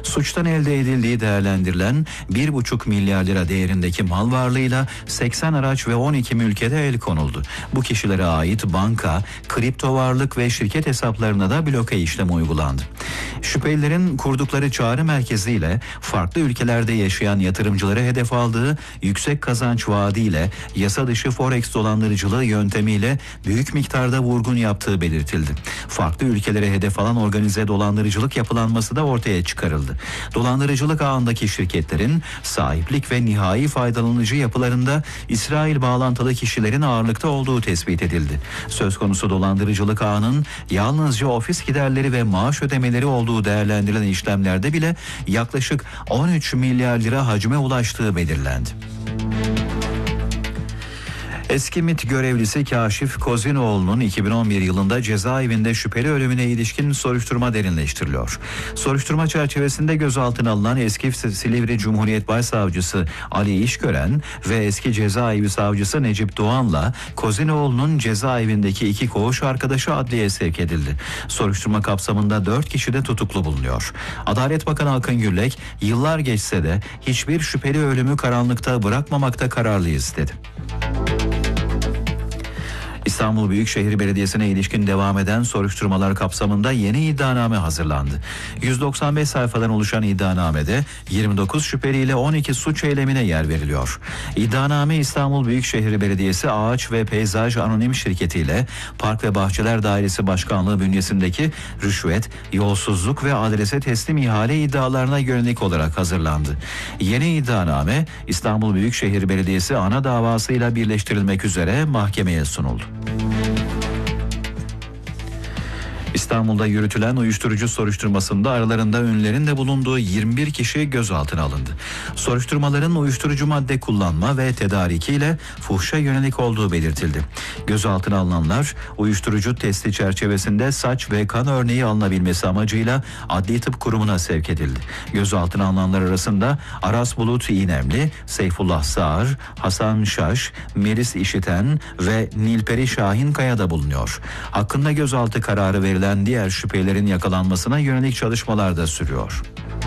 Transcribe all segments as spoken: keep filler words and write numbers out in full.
Suçtan elde edildiği değerlendirilen bir buçuk milyar lira değerindeki mal varlığıyla seksen araç ve on iki mülke de el konuldu. Bu kişilere ait banka, kripto varlık ve şirket hesaplarına da bloke işlemi uygulandı. Şüphelilerin kurdukları çağrı merkeziyle farklı ülkelerde yaşayan yatırımcıları hedef aldığı yüksek kazanç vaadiyle yasa dışı forex dolandırıcılığı yöntemiyle büyük miktarda vurgun yaptığı belirtildi. Farklı ülkelere hedef alan organize dolandırıcılık yapılanması da ortaya çıkarıldı. Dolandırıcılık ağındaki şirketlerin sahiplik ve nihai faydalanıcı yapılarında İsrail bağlantılı kişilerin ağırlıkta olduğu tespit edildi. Söz konusu dolandırıcılık ağının yalnızca ofis giderleri ve maaş ödemeleri olduğu değerlendirilen işlemlerde bile yaklaşık on üç milyar lira hacme ulaştığı belirlendi. Eski MİT görevlisi Kaşif Kozinoğlu'nun iki bin on bir yılında cezaevinde şüpheli ölümüne ilişkin soruşturma derinleştiriliyor. Soruşturma çerçevesinde gözaltına alınan eski Silivri Cumhuriyet Başsavcısı Ali İşgören ve eski cezaevi savcısı Necip Doğan'la Kozinoğlu'nun cezaevindeki iki koğuş arkadaşı adliyeye sevk edildi. Soruşturma kapsamında dört kişi de tutuklu bulunuyor. Adalet Bakanı Akın Gürlek, yıllar geçse de hiçbir şüpheli ölümü karanlıkta bırakmamakta kararlıyız dedi. İstanbul Büyükşehir Belediyesi'ne ilişkin devam eden soruşturmalar kapsamında yeni iddianame hazırlandı. yüz doksan beş sayfadan oluşan iddianamede yirmi dokuz şüpheliyle on iki suç eylemine yer veriliyor. İddianame İstanbul Büyükşehir Belediyesi Ağaç ve Peyzaj Anonim Şirketi ile Park ve Bahçeler Dairesi Başkanlığı bünyesindeki rüşvet, yolsuzluk ve adrese teslim ihale iddialarına yönelik olarak hazırlandı. Yeni iddianame İstanbul Büyükşehir Belediyesi ana davasıyla birleştirilmek üzere mahkemeye sunuldu. İstanbul'da yürütülen uyuşturucu soruşturmasında aralarında ünlülerin de bulunduğu yirmi bir kişi gözaltına alındı. Soruşturmaların uyuşturucu madde kullanma ve tedarikiyle fuhşa yönelik olduğu belirtildi. Gözaltına alınanlar uyuşturucu testi çerçevesinde saç ve kan örneği alınabilmesi amacıyla Adli Tıp Kurumu'na sevk edildi. Gözaltına alınanlar arasında Aras Bulut İğnemli, Seyfullah Sağır, Hasan Şaş, Melis İşiten ve Nilperi Şahinkaya da bulunuyor. Hakkında gözaltı kararı verilen diğer şüphelerin yakalanmasına yönelik çalışmalar da sürüyor.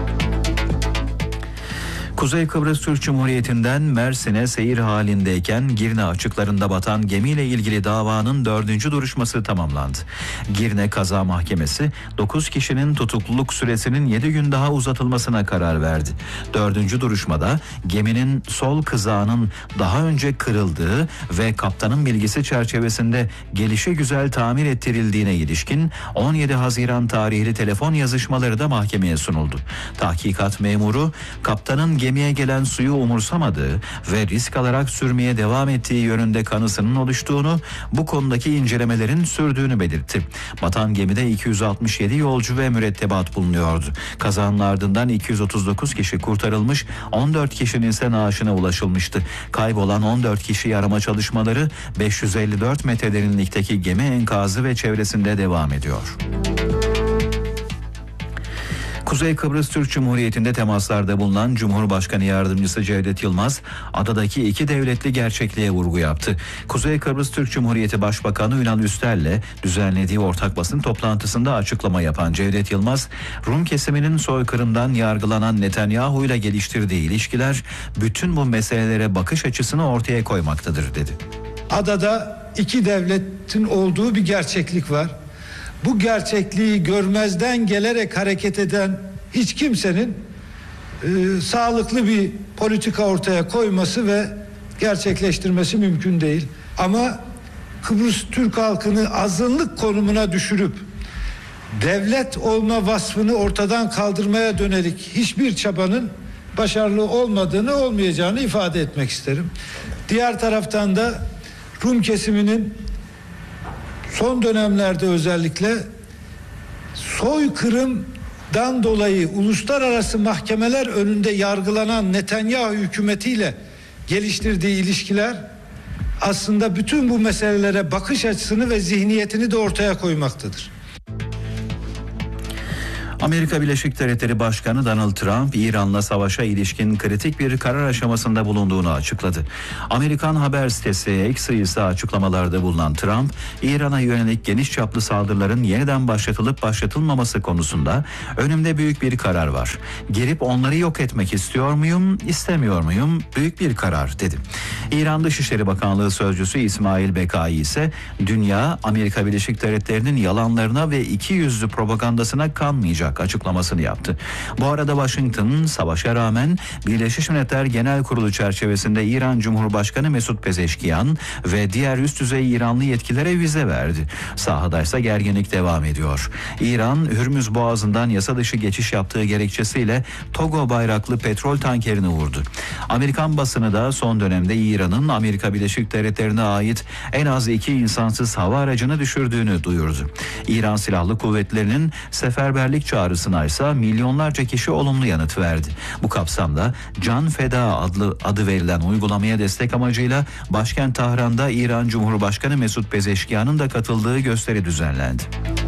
Kuzey Kıbrıs Türk Cumhuriyeti'nden Mersin'e seyir halindeyken Girne açıklarında batan gemiyle ilgili davanın dördüncü duruşması tamamlandı. Girne Kaza Mahkemesi dokuz kişinin tutukluluk süresinin yedi gün daha uzatılmasına karar verdi. Dördüncü duruşmada geminin sol kızağının daha önce kırıldığı ve kaptanın bilgisi çerçevesinde gelişigüzel tamir ettirildiğine ilişkin on yedi Haziran tarihli telefon yazışmaları da mahkemeye sunuldu. Tahkikat memuru kaptanın gemi gemiye gelen suyu umursamadığı ve risk alarak sürmeye devam ettiği yönünde kanısının oluştuğunu, bu konudaki incelemelerin sürdüğünü belirtti. Batan gemide iki yüz altmış yedi yolcu ve mürettebat bulunuyordu. Kazanın ardından iki yüz otuz dokuz kişi kurtarılmış, on dört kişinin ise naaşına ulaşılmıştı. Kaybolan on dört kişi arama çalışmaları beş yüz elli dört metre derinlikteki gemi enkazı ve çevresinde devam ediyor. Kuzey Kıbrıs Türk Cumhuriyeti'nde temaslarda bulunan Cumhurbaşkanı Yardımcısı Cevdet Yılmaz, adadaki iki devletli gerçekliğe vurgu yaptı. Kuzey Kıbrıs Türk Cumhuriyeti Başbakanı Ünal Üster'le düzenlediği ortak basın toplantısında açıklama yapan Cevdet Yılmaz, Rum kesiminin soykırımdan yargılanan Netanyahu ile geliştirdiği ilişkiler bütün bu meselelere bakış açısını ortaya koymaktadır dedi. Adada iki devletin olduğu bir gerçeklik var. Bu gerçekliği görmezden gelerek hareket eden hiç kimsenin e, sağlıklı bir politika ortaya koyması ve gerçekleştirmesi mümkün değil. Ama Kıbrıs Türk halkını azınlık konumuna düşürüp devlet olma vasfını ortadan kaldırmaya dönelik hiçbir çabanın başarılı olmadığını, olmayacağını ifade etmek isterim. Diğer taraftan da Rum kesiminin son dönemlerde özellikle soykırımdan dolayı uluslararası mahkemeler önünde yargılanan Netanyahu hükümetiyle geliştirdiği ilişkiler aslında bütün bu meselelere bakış açısını ve zihniyetini de ortaya koymaktadır. Amerika Birleşik Devletleri Başkanı Donald Trump, İran'la savaşa ilişkin kritik bir karar aşamasında bulunduğunu açıkladı. Amerikan haber sitesi X'e ise açıklamalarda bulunan Trump, İran'a yönelik geniş çaplı saldırıların yeniden başlatılıp başlatılmaması konusunda önümde büyük bir karar var. Girip onları yok etmek istiyor muyum, istemiyor muyum? Büyük bir karar dedi. İran Dışişleri Bakanlığı Sözcüsü İsmail Bekai ise dünya Amerika Birleşik Devletleri'nin yalanlarına ve ikiyüzlü propagandasına kanmayacak açıklamasını yaptı. Bu arada Washington savaşa rağmen Birleşmiş Milletler Genel Kurulu çerçevesinde İran Cumhurbaşkanı Mesut Pezeşkiyan ve diğer üst düzey İranlı yetkililere vize verdi. Sahadaysa gerginlik devam ediyor. İran, Hürmüz Boğazı'ndan yasa dışı geçiş yaptığı gerekçesiyle Togo bayraklı petrol tankerini vurdu. Amerikan basını da son dönemde İran'ın Amerika Birleşik Devletleri'ne ait en az iki insansız hava aracını düşürdüğünü duyurdu. İran Silahlı Kuvvetleri'nin seferberlik çağrısına ise milyonlarca kişi olumlu yanıt verdi. Bu kapsamda Can Feda adlı adı verilen uygulamaya destek amacıyla başkent Tahran'da İran Cumhurbaşkanı Mesut Pezeşkiyan'ın da katıldığı gösteri düzenlendi.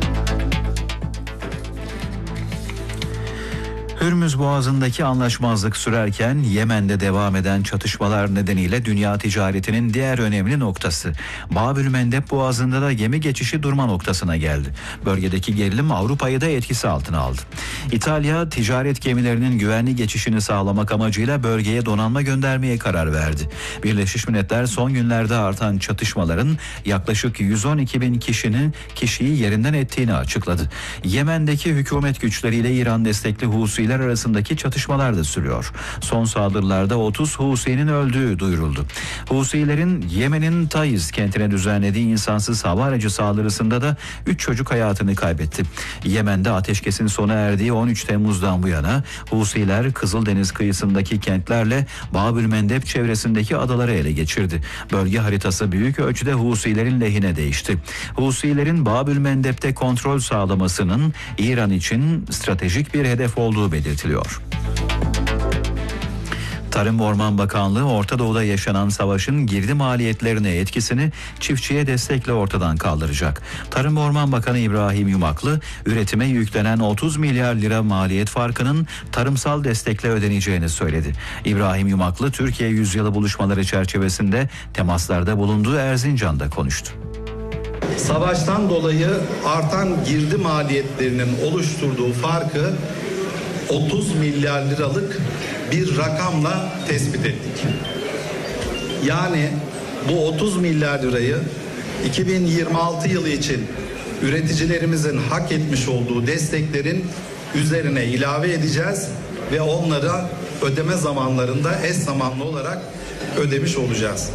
Hürmüz Boğazı'ndaki anlaşmazlık sürerken Yemen'de devam eden çatışmalar nedeniyle dünya ticaretinin diğer önemli noktası Babülmendeb Boğazı'nda da gemi geçişi durma noktasına geldi. Bölgedeki gerilim Avrupa'yı da etkisi altına aldı. İtalya ticaret gemilerinin güvenli geçişini sağlamak amacıyla bölgeye donanma göndermeye karar verdi. Birleşmiş Milletler son günlerde artan çatışmaların yaklaşık yüz on iki bin kişinin kişiyi yerinden ettiğini açıkladı. Yemen'deki hükümet güçleriyle İran destekli Husiler arasındaki çatışmalar da sürüyor. Son saldırılarda otuz Husi'nin öldüğü duyuruldu. Husilerin Yemen'in Taiz kentine düzenlediği insansız hava aracı saldırısında da üç çocuk hayatını kaybetti. Yemen'de ateşkesin sona erdiği on üç Temmuz'dan bu yana Husiler Kızıldeniz kıyısındaki kentlerle Babülmendeb çevresindeki adaları ele geçirdi. Bölge haritası büyük ölçüde Husilerin lehine değişti. Husilerin Babülmendeb'de kontrol sağlamasının İran için stratejik bir hedef olduğu belirtiliyor. Tarım ve Orman Bakanlığı Orta Doğu'da yaşanan savaşın girdi maliyetlerine etkisini çiftçiye destekle ortadan kaldıracak. Tarım ve Orman Bakanı İbrahim Yumaklı, üretime yüklenen otuz milyar lira maliyet farkının tarımsal destekle ödeneceğini söyledi. İbrahim Yumaklı, Türkiye Yüzyılı buluşmaları çerçevesinde temaslarda bulunduğu Erzincan'da konuştu. Savaştan dolayı artan girdi maliyetlerinin oluşturduğu farkı otuz milyar liralık bir rakamla tespit ettik. Yani bu otuz milyar lirayı iki bin yirmi altı yılı için üreticilerimizin hak etmiş olduğu desteklerin üzerine ilave edeceğiz ve onlara ödeme zamanlarında eş zamanlı olarak ödemiş olacağız.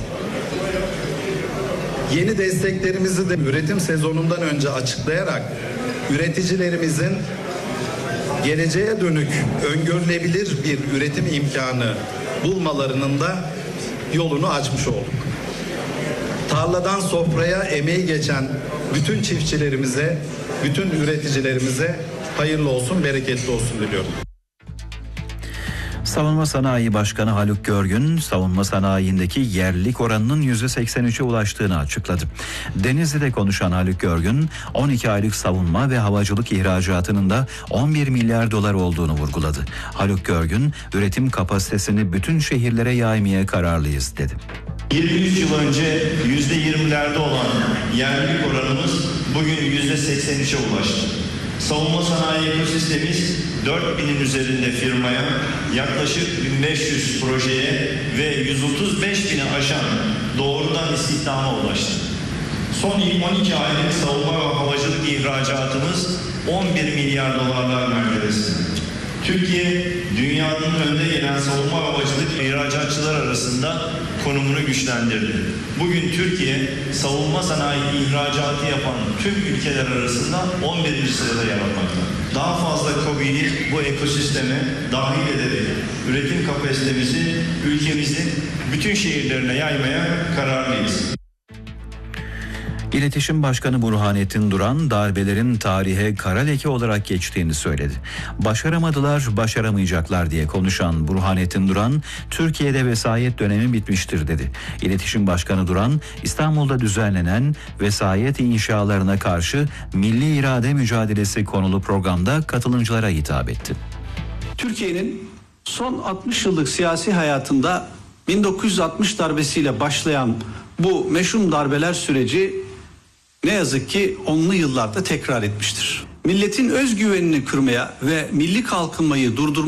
Yeni desteklerimizi de üretim sezonundan önce açıklayarak üreticilerimizin geleceğe dönük öngörülebilir bir üretim imkanı bulmalarının da yolunu açmış olduk. Tarladan sofraya emeği geçen bütün çiftçilerimize, bütün üreticilerimize hayırlı olsun, bereketli olsun diliyorum. Savunma Sanayi Başkanı Haluk Görgün, savunma sanayindeki yerlilik oranının yüzde seksen üçe ulaştığını açıkladı. Denizli'de konuşan Haluk Görgün, on iki aylık savunma ve havacılık ihracatının da on bir milyar dolar olduğunu vurguladı. Haluk Görgün, üretim kapasitesini bütün şehirlere yaymaya kararlıyız dedi. yirmi üç yıl önce yüzde yirmilerde olan yerlilik oranımız bugün yüzde seksen üçe ulaştı. Savunma sanayi ekosistemimiz dört binin üzerinde firmaya, yaklaşık bin beş yüz projeye ve yüz otuz beş bini aşan doğrudan istihdama ulaştı. Son on iki aylık savunma ve havacılık ihracatımız on bir milyar dolarlar mertebesinde. Türkiye, dünyanın önde gelen savunma ve havacılık ihracatçılar arasında konumunu güçlendirdi. Bugün Türkiye, savunma sanayi ihracatı yapan tüm ülkeler arasında on birinci sırada yer almakta. Daha fazla KOBİ'yi bu ekosisteme dahil ederek üretim kapasitemizi ülkemizin bütün şehirlerine yaymaya kararlıyız. İletişim Başkanı Burhanettin Duran darbelerin tarihe kara leke olarak geçtiğini söyledi. Başaramadılar, başaramayacaklar diye konuşan Burhanettin Duran, Türkiye'de vesayet dönemi bitmiştir dedi. İletişim Başkanı Duran, İstanbul'da düzenlenen vesayet inşalarına karşı milli irade mücadelesi konulu programda katılımcılara hitap etti. Türkiye'nin son altmış yıllık siyasi hayatında bin dokuz yüz altmış darbesiyle başlayan bu meşhum darbeler süreci ne yazık ki onlu yıllarda tekrar etmiştir. Milletin özgüvenini kırmaya ve milli kalkınmayı durdurmaya